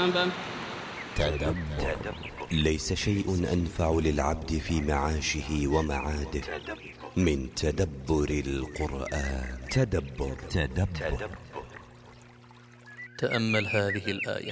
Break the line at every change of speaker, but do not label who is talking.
ثوابا.
تدبر. ليس شيء أنفع للعبد في معاشه ومعاده من تدبر القرآن. تدبر.
تأمل هذه الآية: